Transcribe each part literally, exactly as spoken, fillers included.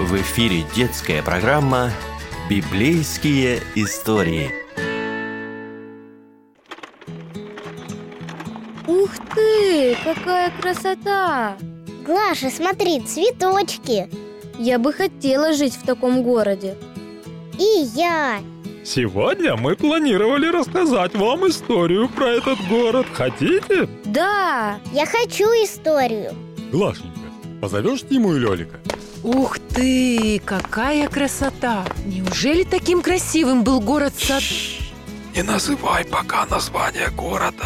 В эфире детская программа «Библейские истории». Ух ты, какая красота! Глаша, смотри, цветочки. Я бы хотела жить в таком городе. И я. Сегодня мы планировали рассказать вам историю про этот город. Хотите? Да! Я хочу историю. Глашенька, позовешь Тиму и Лёлика? Ух ты, какая красота! Неужели таким красивым был город Сад? Не называй пока название города.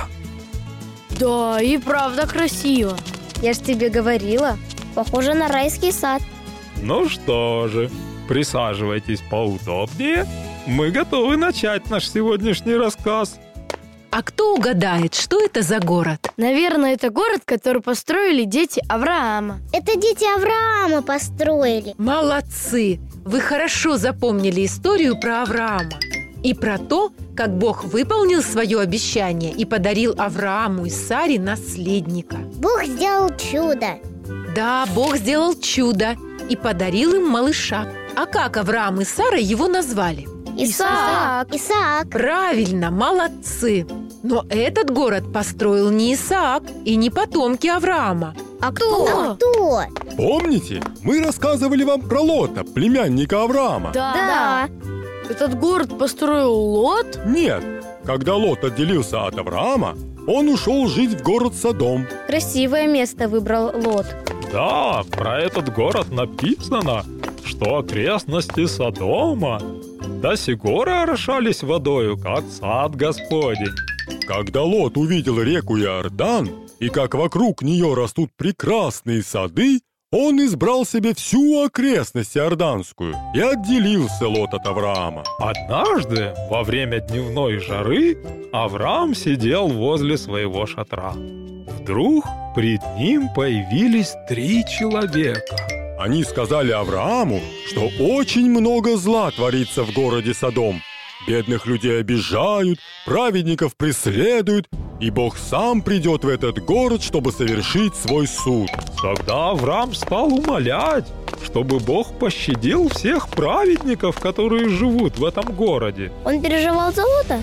Да, и правда красиво. Я ж тебе говорила, похоже на райский сад. Ну что же, присаживайтесь поудобнее. Мы готовы начать наш сегодняшний рассказ. А кто угадает, что это за город? Наверное, это город, который построили дети Авраама. Это дети Авраама построили. Молодцы! Вы хорошо запомнили историю про Авраама и про то, как Бог выполнил свое обещание и подарил Аврааму и Саре наследника. Бог сделал чудо. Да, Бог сделал чудо и подарил им малыша. А как Авраам и Сара его назвали? Исаак. Исаак. Правильно, молодцы! Но этот город построил не Исаак и не потомки Авраама. А кто? А кто? Помните, мы рассказывали вам про Лота, племянника Авраама? Да. Этот город построил Лот? Нет, когда Лот отделился от Авраама, он ушел жить в город Содом. Красивое место выбрал Лот. Да, про этот город написано, что окрестности Содома до сих горы орошались водою, как сад Господень. Когда Лот увидел реку Иордан, и как вокруг нее растут прекрасные сады, он избрал себе всю окрестность Иорданскую и отделился Лот от Авраама. Однажды, во время дневной жары, Авраам сидел возле своего шатра. Вдруг пред ним появились три человека. Они сказали Аврааму, что очень много зла творится в городе Содом. Бедных людей обижают, праведников преследуют, и Бог сам придет в этот город, чтобы совершить свой суд. Тогда Авраам стал умолять, чтобы Бог пощадил всех праведников, которые живут в этом городе. Он переживал за Лота?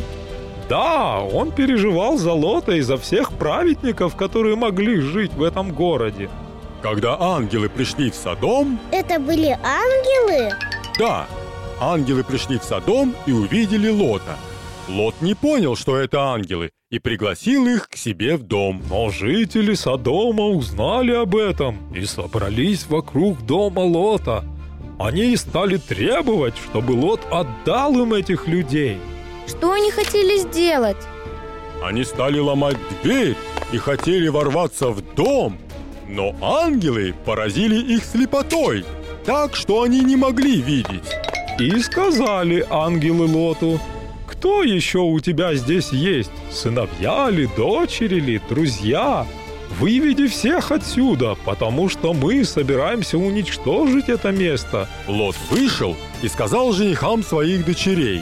Да, он переживал за Лота и за всех праведников, которые могли жить в этом городе. Когда ангелы пришли в Содом... Это были ангелы? Да, ангелы пришли в Содом и увидели Лота. Лот не понял, что это ангелы, и пригласил их к себе в дом. Но жители Содома узнали об этом и собрались вокруг дома Лота. Они стали требовать, чтобы Лот отдал им этих людей. Что они хотели сделать? Они стали ломать дверь и хотели ворваться в дом, но ангелы поразили их слепотой, так что они не могли видеть. И сказали ангелы Лоту: «Кто еще у тебя здесь есть? Сыновья ли, дочери ли, друзья? Выведи всех отсюда, потому что мы собираемся уничтожить это место». Лот вышел и сказал женихам своих дочерей: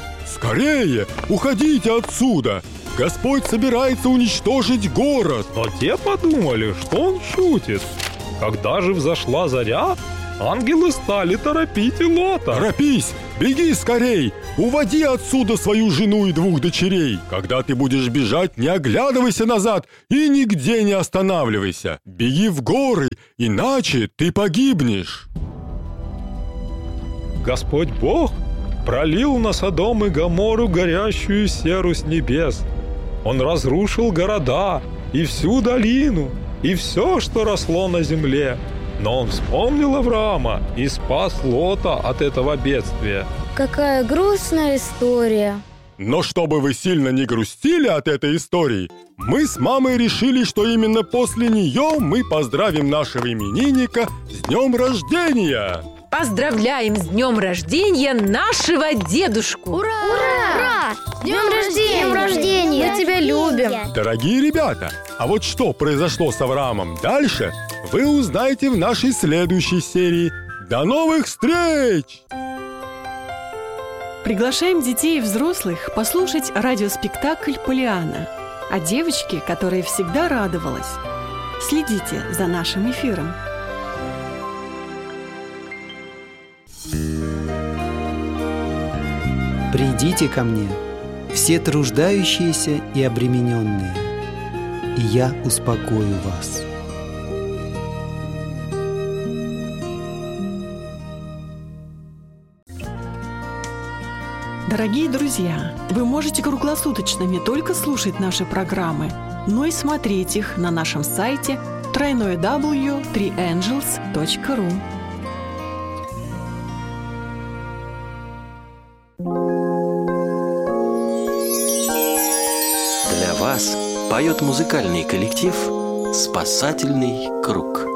«Скорее, уходите отсюда! Господь собирается уничтожить город!» Но те подумали, что он шутит. Когда же взошла заря, ангелы стали торопить и Лота. «Торопись! Беги скорей! Уводи отсюда свою жену и двух дочерей! Когда ты будешь бежать, не оглядывайся назад и нигде не останавливайся! Беги в горы, иначе ты погибнешь!» Господь Бог пролил на Содом и Гоморру горящую серу с небес. Он разрушил города и всю долину, и все, что росло на земле. Но он вспомнил Авраама и спас Лота от этого бедствия. Какая грустная история. Но чтобы вы сильно не грустили от этой истории, мы с мамой решили, что именно после нее мы поздравим нашего именинника с днем рождения! Поздравляем с днем рождения нашего дедушку! Ура! Ура! С днем рождения! С днем рождения! Мы тебя любим! Дорогие ребята, а вот что произошло с Авраамом дальше, вы узнаете в нашей следующей серии. До новых встреч! Приглашаем детей и взрослых послушать радиоспектакль «Полианна» о девочке, которая всегда радовалась. Следите за нашим эфиром. «Придите ко мне, все труждающиеся и обремененные, и я успокою вас». Дорогие друзья, вы можете круглосуточно не только слушать наши программы, но и смотреть их на нашем сайте дабл ю дабл ю дабл ю точка три энджелс точка ру. Для вас поет музыкальный коллектив «Спасательный круг».